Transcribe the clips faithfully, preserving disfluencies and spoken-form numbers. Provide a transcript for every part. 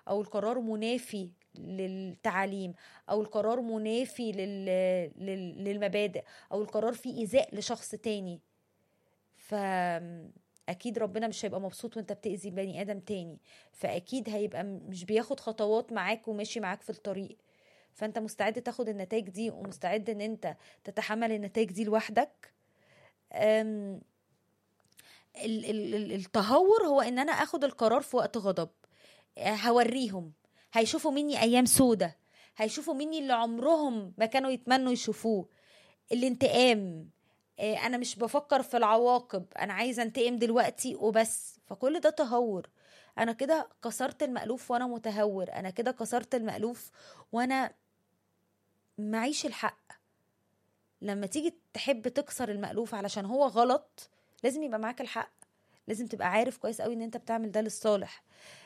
او القرار منافي للتعاليم، او القرار منافي لل... لل... للمبادئ، او القرار فيه ايذاء لشخص تاني، فاكيد ربنا مش هيبقى مبسوط وانت بتأذي بني ادم تاني، فاكيد هيبقى مش بياخد خطوات معاك وماشي معاك في الطريق. فانت مستعد تاخد النتائج دي، ومستعد ان انت تتحمل النتائج دي لوحدك. أم... ال- ال- ال- التهور هو ان انا اخد القرار في وقت غضب. هوريهم، هيشوفوا مني ايام سودة، هيشوفوا مني اللي عمرهم ما كانوا يتمنوا يشوفوه. الانتقام، آه، انا مش بفكر في العواقب، انا عايزه انتقم دلوقتي وبس، فكل ده تهور. انا كده كسرت المألوف وانا متهور، انا كده كسرت المألوف وانا معيش الحق. لما تيجي تحب تكسر المألوف علشان هو غلط، لازم يبقى معاك الحق، لازم تبقى عارف كويس قوي ان انت بتعمل ده للصالح.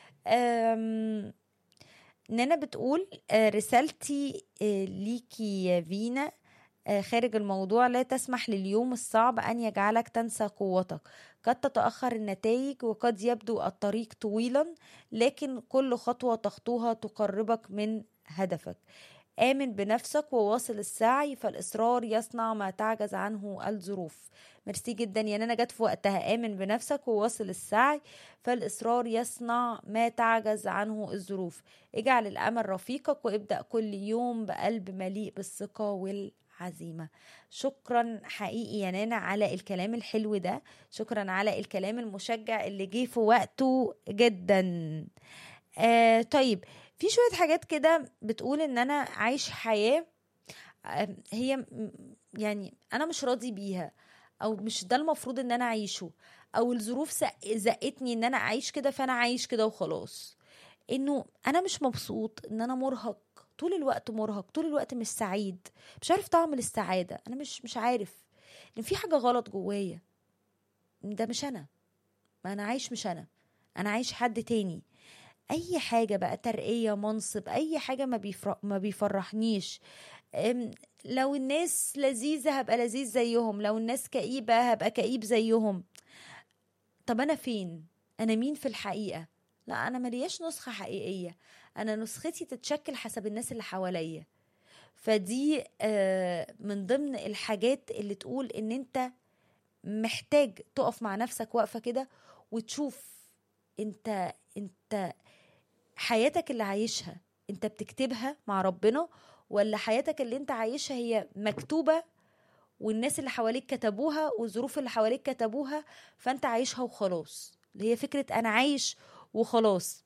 أم... نانا بتقول آه، رسالتي آه، ليكي يا فينا، آه، خارج الموضوع: لا تسمح لليوم الصعب أن يجعلك تنسى قوتك. قد تتأخر النتائج وقد يبدو الطريق طويلا، لكن كل خطوة تخطوها تقربك من هدفك. آمن بنفسك وواصل السعي، فالإصرار يصنع ما تعجز عنه الظروف. ميرسي جدا يا نانا، جت في وقتها. آمن بنفسك وواصل السعي، فالإصرار يصنع ما تعجز عنه الظروف. اجعل الأمل رفيقك، وابدأ كل يوم بقلب مليء بالثقة والعزيمة. شكرا حقيقي يا نانا على الكلام الحلو ده، شكرا على الكلام المشجع اللي جه في وقته جدا. آه طيب، في شوية حاجات كده بتقول ان انا عايش حياة آه هي م- يعني انا مش راضي بيها، او مش ده المفروض ان انا اعيشه، او الظروف زق- زقتني ان انا اعيش كده، فانا عايش كده وخلاص. انه انا مش مبسوط، ان انا مرهق طول الوقت، مرهق طول الوقت، مش سعيد، مش عارف طعم السعادة، انا مش مش عارف ان في حاجة غلط جوايا. ده مش انا، ما انا عايش مش انا، انا عايش حد تاني. اي حاجه بقى، ترقيه، منصب، اي حاجه ما بيفرح ما بيفرحنيش. أم، لو الناس لذيذه هبقى لذيذ زيهم، لو الناس كئيبه هبقى كئيب زيهم. طب انا فين؟ انا مين في الحقيقه؟ لا، انا ملياش نسخه حقيقيه، انا نسختي تتشكل حسب الناس اللي حواليا. فدي آه، من ضمن الحاجات اللي تقول ان انت محتاج تقف مع نفسك وقفه كده، وتشوف انت انت حياتك اللي عايشها انت بتكتبها مع ربنا، ولا حياتك اللي انت عايشها هي مكتوبة والناس اللي حواليك كتبوها والظروف اللي حواليك كتبوها، فانت عايشها وخلاص، اللي هي فكرة انا عايش وخلاص.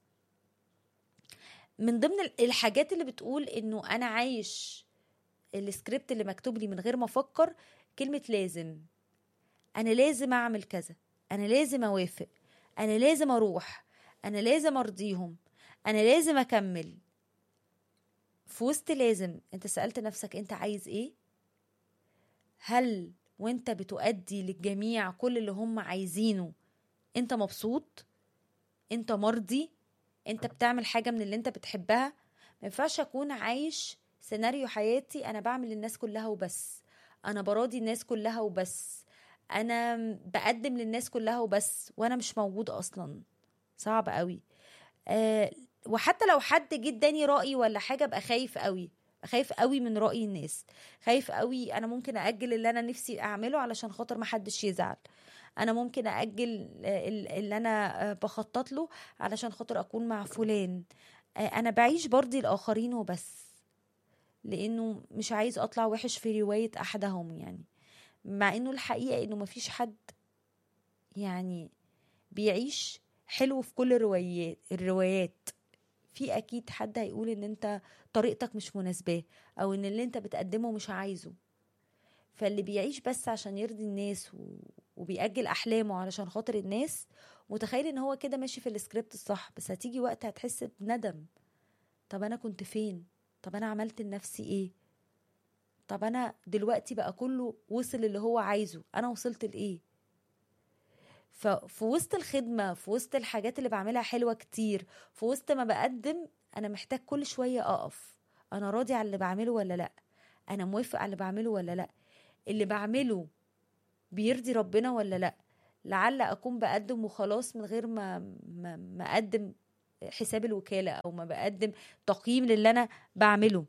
من ضمن الحاجات اللي بتقول انه انا عايش السكريبت اللي مكتوب لي من غير ما افكر، كلمة لازم. انا لازم اعمل كذا، انا لازم اوافق، انا لازم اروح، انا لازم ارضيهم، انا لازم اكمل. في وسط لازم، انت سألت نفسك انت عايز ايه؟ هل وانت بتؤدي للجميع كل اللي هم عايزينه انت مبسوط؟ انت مرضي؟ انت بتعمل حاجة من اللي انت بتحبها؟ ما ينفعش اكون عايش سيناريو حياتي انا بعمل للناس كلها وبس، انا براضي الناس كلها وبس، انا بقدم للناس كلها وبس، وانا مش موجود اصلا. صعب قوي. آه وحتى لو حد جه اداني رأي ولا حاجة، ابقى خايف قوي، خايف قوي من رأي الناس، خايف قوي. انا ممكن اجل اللي انا نفسي اعمله علشان خاطر ما حدش يزعل، انا ممكن اجل اللي انا بخطط له علشان خاطر اكون مع فلان. انا بعيش برضي الاخرين وبس، لانه مش عايز اطلع وحش في رواية احدهم يعني. مع انه الحقيقة انه مفيش حد يعني بيعيش حلو في كل الروايات الروايات في اكيد حد هيقول ان انت طريقتك مش مناسباه، او ان اللي انت بتقدمه مش عايزه. فاللي بيعيش بس عشان يرضي الناس و... وبيأجل احلامه علشان خاطر الناس، متخيل ان هو كده ماشي في السكريبت الصح، بس هتيجي وقت هتحس بندم. طب انا كنت فين؟ طب انا عملت لنفسي ايه؟ طب انا دلوقتي بقى كله وصل اللي هو عايزه، انا وصلت لايه؟ ففي وسط الخدمة، في وسط الحاجات اللي بعملها حلوة كتير، في وسط ما بقدم، أنا محتاج كل شوية أقف. أنا راضي على اللي بعمله ولا لأ؟ أنا موافق على اللي بعمله ولا لأ؟ اللي بعمله بيرضي ربنا ولا لأ؟ لعل أكون بقدم وخلاص من غير ما ما, ما أقدم حساب الوكالة او ما بقدم تقييم للي انا بعمله.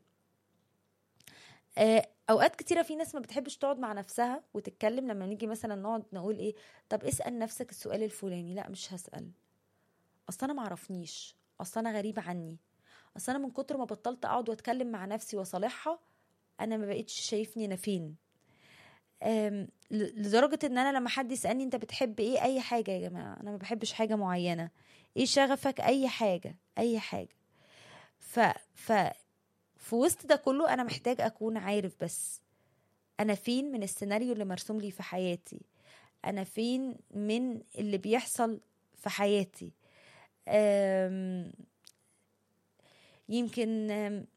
آه، اوقات كتيرة في ناس ما بتحبش تقعد مع نفسها وتتكلم. لما نيجي مثلا نقعد نقول ايه، طب اسأل نفسك السؤال الفلاني، لا مش هسأل، اصل انا معرفنيش، اصل انا غريب عني، اصل انا من كتر ما بطلت اقعد واتكلم مع نفسي وصالحها انا ما بقيتش شايفني انا فين. آم، ل- لدرجة ان انا لما حد يسألني انت بتحب ايه، اي حاجة يا جماعة، انا ما بحبش حاجة معينة، ايه شغفك، اي حاجة اي حاجة. ف ف في وسط ده كله انا محتاج اكون عارف بس انا فين من السيناريو اللي مرسوم لي في حياتي، انا فين من اللي بيحصل في حياتي. أم، يمكن أم،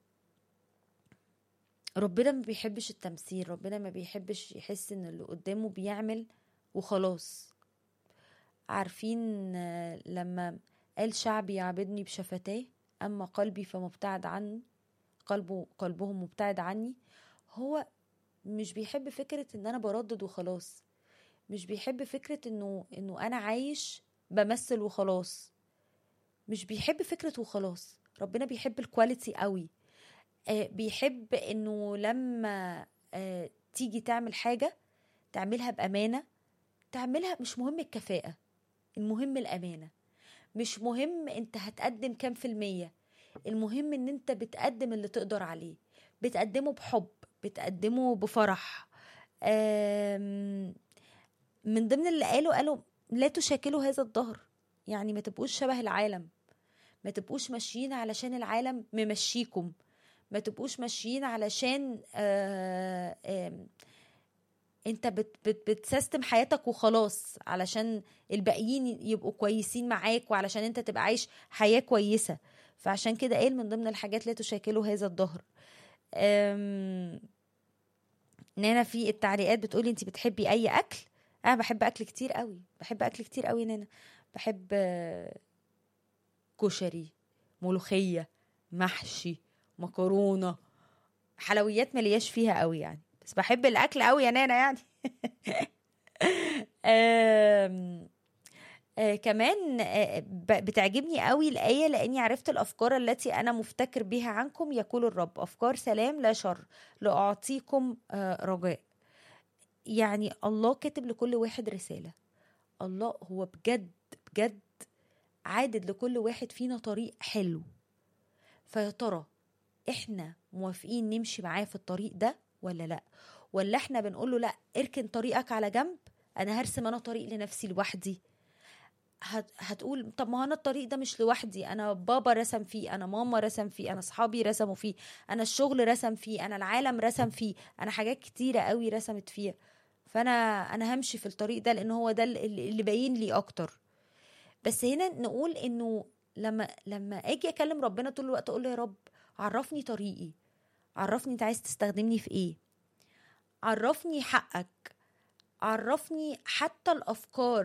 ربنا ما بيحبش التمثيل، ربنا ما بيحبش يحس ان اللي قدامه بيعمل وخلاص. عارفين آه، لما قال شعبي يعبدني بشفتاه اما قلبي فمبتعد عني، قلبه قلبهم مبتعد عني. هو مش بيحب فكرة ان انا بردد وخلاص، مش بيحب فكرة انه انه انا عايش بمثل وخلاص، مش بيحب فكرة وخلاص. ربنا بيحب الكواليتي قوي. آه بيحب انه لما آه تيجي تعمل حاجة تعملها بأمانة، تعملها مش مهم الكفاءة، المهم الأمانة. مش مهم انت هتقدم كام في المية، المهم ان انت بتقدم اللي تقدر عليه، بتقدمه بحب، بتقدمه بفرح. آم، من ضمن اللي قالوا قالوا لا تشاكلوا هذا الدهر، يعني ما تبقوش شبه العالم، ما تبقوش ماشيين علشان العالم ممشيكم، ما تبقوش ماشيين علشان آه آه انت بت بت بتسيستم حياتك وخلاص علشان الباقيين يبقوا كويسين معاك وعلشان انت تبقى عايش حياة كويسة. فعشان كده قال من ضمن الحاجات لا تشاكلوا هذا الدهر. أم، نانا في التعليقات بتقولي انت بتحبي اي اكل. انا بحب اكل كتير قوي، بحب اكل كتير قوي نانا. بحب آه، كشري، ملوخية، محشي، مكرونة، حلويات ملياش فيها قوي يعني، بس بحب الاكل قوي يا نانا يعني. آم، آه كمان آه ب- بتعجبني قوي الآية، لأني عرفت الأفكار التي أنا مفتكر بها عنكم يقول الرب، أفكار سلام لا شر لأعطيكم آه رجاء. يعني الله كاتب لكل واحد رسالة، الله هو بجد بجد عادد لكل واحد فينا طريق حلو. فيا ترى احنا موافقين نمشي معاه في الطريق ده ولا لا، ولا احنا بنقول له لا اركن طريقك على جنب، انا هرسم انا طريق لنفسي لوحدي. هت هتقول طب ما انا الطريق ده مش لوحدي، انا بابا رسم فيه، انا ماما رسم فيه، انا اصحابي رسموا فيه، انا الشغل رسم فيه، انا العالم رسم فيه، انا حاجات كتيرة قوي رسمت فيه. فانا انا همشي في الطريق ده لان هو ده اللي اللي باين لي اكتر. بس هنا نقول انه لما لما اجي اكلم ربنا طول الوقت اقول له يا رب عرفني طريقي، عرفني انت عايز تستخدمني في ايه، عرفني حقك، عرفني حتى الافكار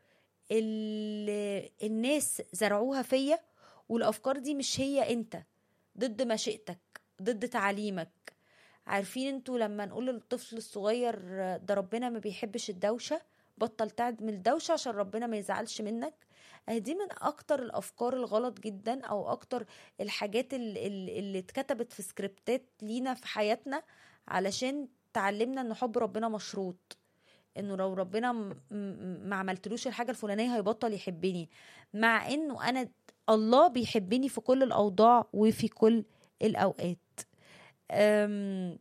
اللي الناس زرعوها فيا، والافكار دي مش هي انت، ضد مشيئتك، ضد تعليمك. عارفين انتوا لما نقول للطفل الصغير ده ربنا ما بيحبش الدوشة، بطل تعمل الدوشة عشان ربنا ما يزعلش منك. اه دي من اكتر الافكار الغلط جدا، او اكتر الحاجات اللي, اللي اتكتبت في سكريبتات لينا في حياتنا علشان تعلمنا ان حب ربنا مشروط، انه لو ربنا م- م- ما عملتلوش الحاجة الفلانية هيبطل يحبني، مع انه انا الله بيحبني في كل الاوضاع وفي كل الاوقات. أم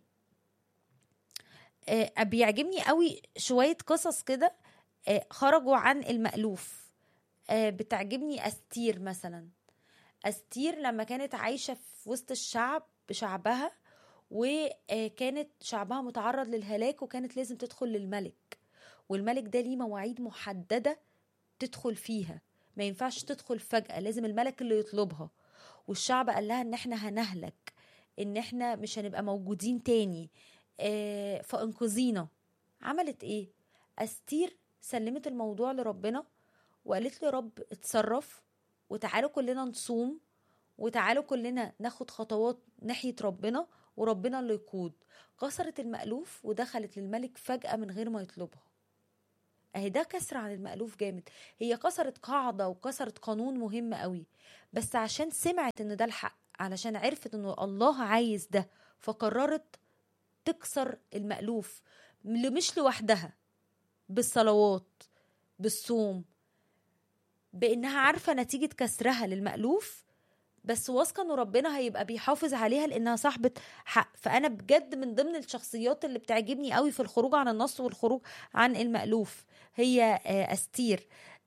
آه، بيعجبني قوي شوية قصص كده آه، خرجوا عن المألوف. آه، بتعجبني أستير مثلا. أستير لما كانت عايشة في وسط الشعب بشعبها، وكانت شعبها متعرض للهلاك وكانت لازم تدخل للملك، والملك ده ليه مواعيد محددة تدخل فيها، ما ينفعش تدخل فجأة، لازم الملك اللي يطلبها. والشعب قال لها ان احنا هنهلك، ان احنا مش هنبقى موجودين تاني، آه فانقذينا. عملت ايه؟ استير سلمت الموضوع لربنا وقالت له يا رب اتصرف، وتعالوا كلنا نصوم، وتعالوا كلنا ناخد خطوات ناحية ربنا، وربنا اللي يقود. كسرت المألوف ودخلت للملك فجأة من غير ما يطلبها. اهي ده كسر عن المألوف جامد. هي كسرت قاعدة وكسرت قانون مهم قوي، بس عشان سمعت ان ده الحق، علشان عرفت ان الله عايز ده، فقررت تكسر المألوف. مش لوحدها، بالصلوات، بالصوم، بانها عارفة نتيجة كسرها للمألوف، بس واثقه انه ربنا هيبقى بيحافظ عليها لانها صاحبه حق. فانا بجد من ضمن الشخصيات اللي بتعجبني قوي في الخروج عن النص والخروج عن المألوف هي استير.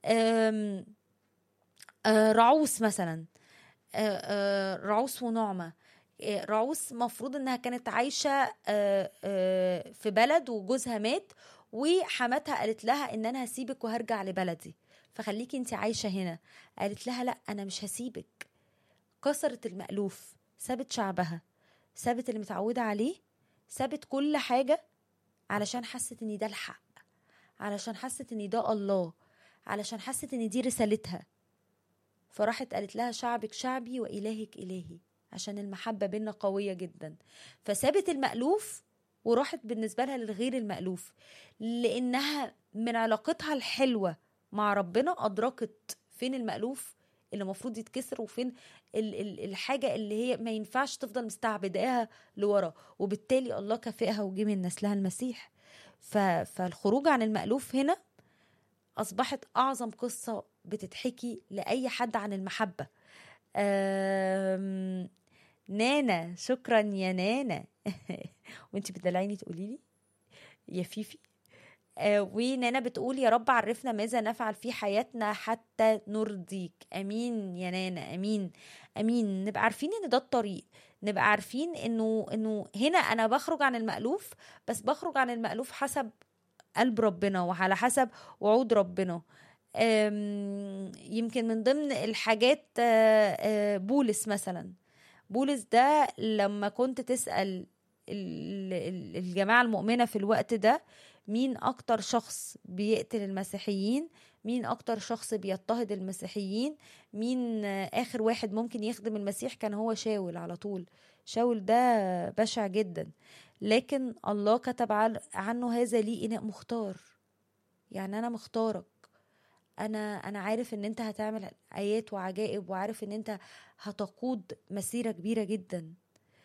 رعوس مثلا، رعوس ونعمة. رعوس مفروض انها كانت عايشه في بلد وجوزها مات، وحماتها قالت لها ان انا هسيبك وهرجع لبلدي، فخليكي انت عايشه هنا. قالت لها لا، انا مش هسيبك. كسرت المألوف، سابت شعبها، سابت اللي متعودة عليه، سابت كل حاجة، علشان حست ان ده الحق، علشان حست ان ده الله، علشان حست ان دي رسالتها. فراحت قالت لها شعبك شعبي وإلهك إلهي، عشان المحبة بيننا قوية جدا. فسابت المألوف وراحت بالنسبة لها للغير المألوف، لأنها من علاقتها الحلوة مع ربنا أدركت فين المألوف اللي مفروض يتكسر، وفين ال- ال- الحاجة اللي هي ما ينفعش تفضل مستعبداها لورا، وبالتالي الله كافئها وجي من نسلها المسيح. ف- فالخروج عن المألوف هنا أصبحت أعظم قصة بتتحكي لأي حد عن المحبة. أم... نانا، شكرا يا نانا. وانتي بتدلعيني تقولي لي يا فيفي. آه ونانا بتقول يا رب عرفنا ماذا نفعل في حياتنا حتى نرضيك. امين يا نانا، امين امين. نبقى عارفين ان ده الطريق، نبقى عارفين انه انه هنا انا بخرج عن المألوف، بس بخرج عن المألوف حسب قلب ربنا وعلى حسب وعود ربنا. يمكن من ضمن الحاجات بولس مثلا. بولس ده لما كنت تسأل الجماعة المؤمنة في الوقت ده مين أكتر شخص بيقتل المسيحيين، مين أكتر شخص بيضطهد المسيحيين، مين آخر واحد ممكن يخدم المسيح، كان هو شاول على طول. شاول ده بشع جدا، لكن الله كتب عنه هذا لي إناء مختار. يعني أنا مختارك، انا انا عارف ان انت هتعمل ايات وعجائب، وعارف ان انت هتقود مسيرة كبيرة جدا.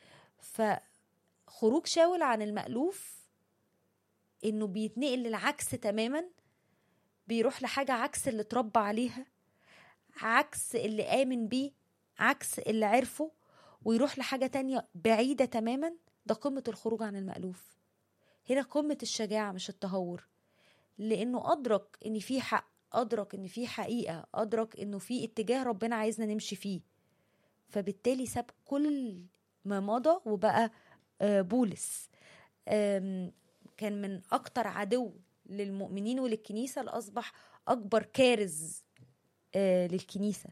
فخروج شاول عن المألوف انه بيتنقل للعكس تماما، بيروح لحاجة عكس اللي اتربى عليها، عكس اللي آمن بيه، عكس اللي عرفه، ويروح لحاجة تانية بعيدة تماما. ده قمة الخروج عن المألوف. هنا قمة الشجاعة مش التهور، لانه ادرك ان في حق، أدرك إن في حقيقة، أدرك إنه في اتجاه ربنا عايزنا نمشي فيه. فبالتالي ساب كل ما مضى وبقى بولس. كان من أكتر عدو للمؤمنين وللكنيسة لأصبح أكبر كارز للكنيسة.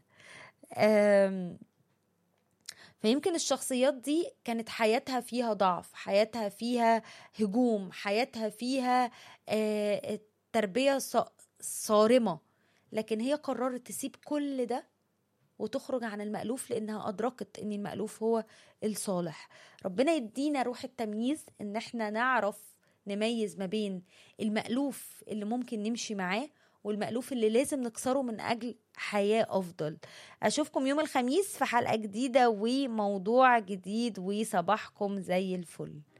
فيمكن الشخصيات دي كانت حياتها فيها ضعف، حياتها فيها هجوم، حياتها فيها تربية صارمة، لكن هي قررت تسيب كل ده وتخرج عن المألوف، لأنها أدركت أن المألوف هو الصالح. ربنا يدينا روح التمييز، أن احنا نعرف نميز ما بين المألوف اللي ممكن نمشي معاه والمألوف اللي لازم نكسره من أجل حياة أفضل. أشوفكم يوم الخميس في حلقة جديدة وموضوع جديد، وصباحكم زي الفل.